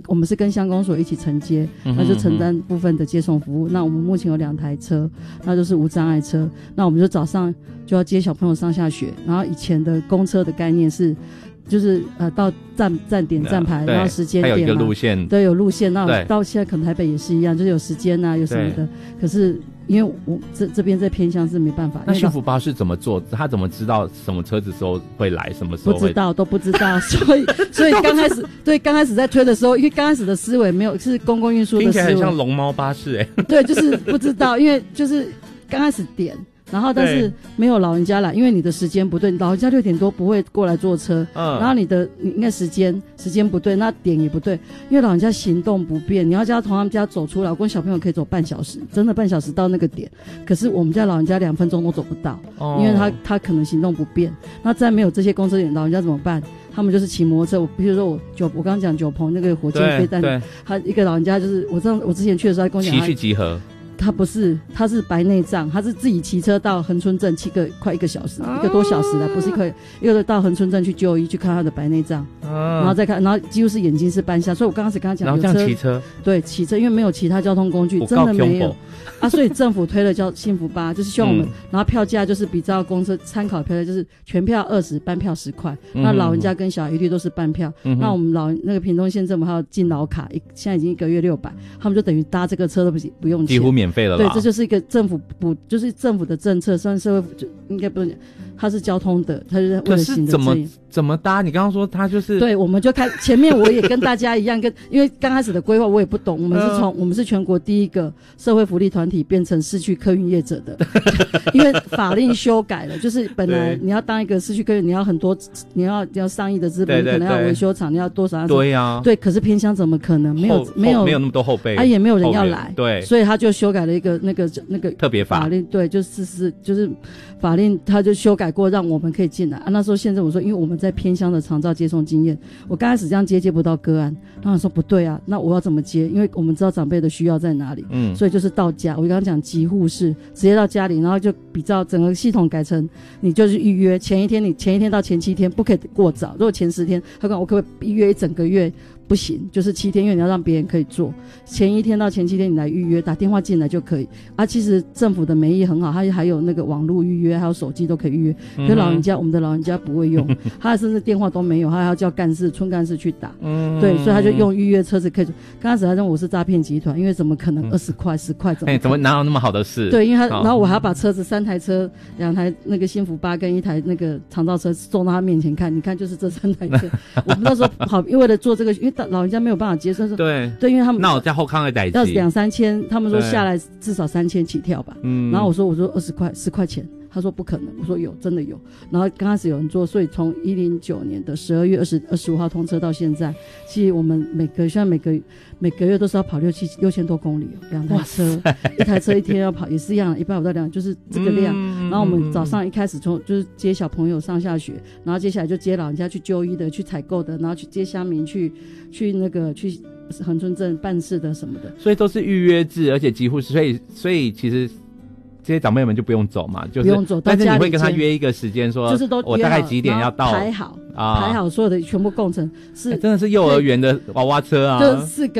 我们是跟乡公所一起承接，那就承担部分的接送服务。那我们目前有2台车，那就是无障碍车。那我们就早上就要接小朋友上下学，然后以前的公车的概念是。就是到站点站牌，然后时间点嘛，还有一个路线，对，有路线。那到现在可能台北也是一样，就是有时间啊，有什么的。可是因为我这边在偏乡是没办法。 那幸福巴士怎么做？他怎么知道什么车子时候会来，什么时候会？ 不知道，都不知道。所以刚开始对刚开始在推的时候，因为刚开始的思维没有是公共运输的思维， 听起来很像龙猫巴士对，就是不知道，因为就是刚开始点。然后但是没有老人家来，因为你的时间不对，老人家6点多不会过来坐车，然后你应该时间不对，那点也不对，因为老人家行动不便，你要叫从他们家走出来，我跟小朋友可以走半小时，真的半小时到那个点，可是我们家老人家2分钟都走不到，因为他可能行动不便，那再没有这些公车点，老人家怎么办？他们就是骑摩托车，比如说我刚刚讲九鹏那个火箭飞弹，他一个老人家就是我之前去的时候，他跟我讲骑去集合。 他不是，他是白内障，他是自己骑车到恒春镇快1个小时，1个多小时了，不是一个到恒春镇去就医去看他的白内障，然后再看，然后几乎是眼睛是半瞎，所以我刚开始跟他讲， 然后这样骑车， 对，骑车，因为没有其他交通工具，真的没有啊，所以政府推了叫幸福巴，就是希望我们，然后票价就是比照公车参考票价，就是全票20，半票10块，那老人家跟小孩一律都是半票，那我们那个屏东县政府还有敬老卡，现在已经1个月600，他们就等于搭这个车都不用钱， 几乎免费了啦。 对，这就是一个政府就是政府的政策，算社会就应该不是，它是交通的，它就是为了行的正义。 怎么搭？你刚刚说它就是对，我们就前面我也跟大家一样，因为刚开始的规划我也不懂，我们是全国第一个社会福利团体变成市区客运业者的，因为法令修改了，就是本来你要当一个市区客运，你要很多，你要上亿的资本，你可能要维修厂，你要多少？ 对呀， 对，可是偏乡怎么可能没有那么多后备， 也没有人要来， 对， 所以他就修改了一个那个特别法令，对，就是法令，他就修改过，让我们可以进来啊。那时候县政府说，因为我们在偏乡的长照接送经验，我刚开始这样接不到个案，然后说不对啊，那我要怎么接？因为我们知道长辈的需要在哪里，所以就是到家，我刚刚讲急护室，直接到家里，然后就比照整个系统改成，你就是预约前一天到前7天不可以过早，如果前10天，他讲我可不可以预约1整个月？不行，就是7天，因为你要让别人可以做。前1天到前7天你来预约，打电话进来就可以。其实政府的媒意很好，它还有那个网络预约，还有手机都可以预约。可是我们的老人家不会用，他甚至电话都没有，他还要叫村干事去打。对，所以他就用预约车子可以。刚开始他认为我是诈骗集团，因为怎么可能20块10块怎么哪有那么好的事？ 对，因为然后我还要把车子3台车，2台那个幸福巴跟1台那个长照车送到他面前看，你看就是这3台车。我们那时候好，为了做这个，因为老人家没有办法接受， 对， 因为他们那我在后康的代要2-3千，他们说下来至少3000起跳吧。然后我说20块10块钱，他说不可能，我说有，真的有。然后刚开始有人做，所以从109年的12月25号通车到现在，其实我们现在每个月都是要跑6000多公里，2台车，1台车1天要跑也是一样150到200，就是这个量。然后我们早上一开始就是接小朋友上下学，然后接下来就接老人家去就医的、去采购的，然后去接乡民去恒春镇办事的什么的， 所以都是预约制，而且几乎是所以其实这些长辈们就不用走嘛，就是不用走， 但是你会跟他约一个时间说， 就是都我大概几点要到， 排好所有的全部共乘是、 真的是幼儿园的娃娃车啊， 就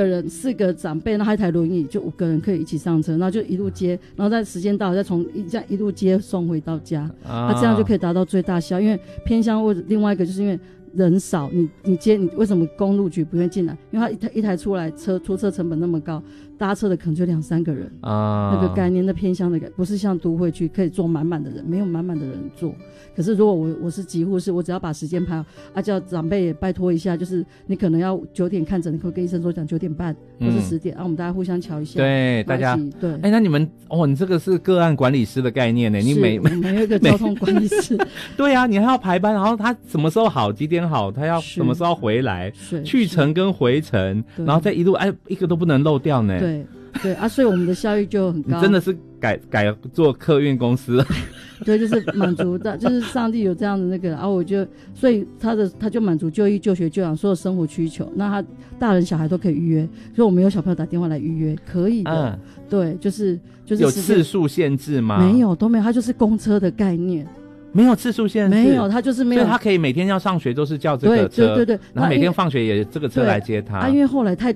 4个长辈，然后1台轮椅，就5个人可以一起上车，然后就一路接，然后在时间到了再从这样一路接送回到家，这样就可以达到最大效。因为偏乡或者另外一个就是因为人少，你为什么公路局不愿意进来？因为他一台出来出车成本那么高，搭车的可能就2-3个人那个概念，那偏乡的不是像都会区可以坐满满的人，没有满满的人坐。可是如果我是急护士，我只要把时间排好，叫长辈也拜托一下，就是你可能要9点看诊，你可以跟医生说讲9点半或是10点，我们大家互相瞧一下， 对大家对。 那你们你这个是个案管理师的概念呢？你我们有一个交通管理师， 对啊，你还要排班，然后他什么时候好几点好，他要什么时候回来，去程跟回程，然后再一路一个都不能漏掉呢。 对所以我们的效率就很高。 你真的是改做客运公司。 对，就是满足的，就是上帝有这样的那个，然后所以他就满足就医、就学、就养所有生活需求。那他大人小孩都可以预约，所以我们有小朋友打电话来预约，可以的。对，就是有次数限制吗？ 没有，都没有，它就是公车的概念。 没有次数限制， 没有，他就是没有， 所以他可以每天要上学都是叫这个车， 对， 然后每天放学也这个车来接他。 因为后来太